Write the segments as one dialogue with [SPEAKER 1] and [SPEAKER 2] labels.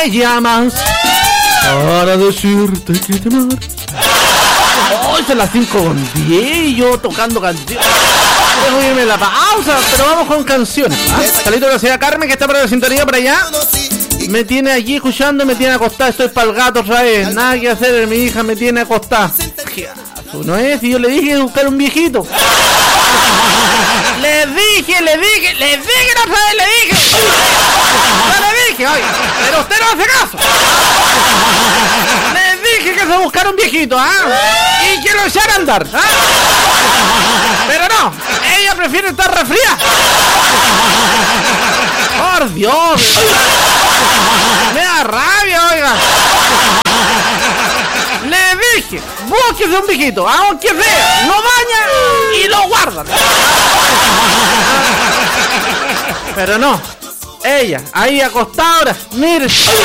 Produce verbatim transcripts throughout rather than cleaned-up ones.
[SPEAKER 1] me llamas para decirte que te amar. Hoy son las cinco con diez y yo tocando canciones. Dejo irme la pausa, pero vamos con canciones. ¿Ah? Salito de la señora Carmen, que está para la sintonía por allá. Me tiene allí escuchando, me tiene acostada. Estoy para el gato otra vez. Nada que hacer, mi hija me tiene acostada. No es, y yo le dije buscar un viejito. Le dije, le dije, le dije la otra vez, le dije. No le dije, oiga, pero usted no hace caso. Le dije que se buscara un viejito, ¿ah? Y que lo echara a andar, ¿ah? Pero no, ella prefiere estar resfriada. Por Dios. Me da rabia, oiga. Le dije, búsquese un viejito, aunque sea, lo baña y lo guardan. Pero no, ella, ahí acostada ahora, mire.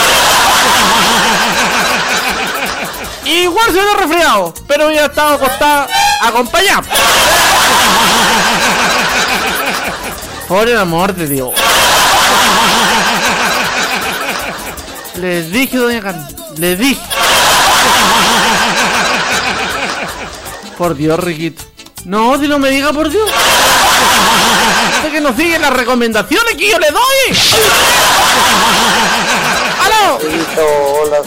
[SPEAKER 1] Igual se ve resfriado, pero ella estaba acostada acompañada. Por el amor de Dios. Les dije, doña Carmen, les dije. Por Dios, Riquito. No, si no me diga por Dios. Usted que no sigue las recomendaciones que yo le doy. ¡Aló!
[SPEAKER 2] Hola.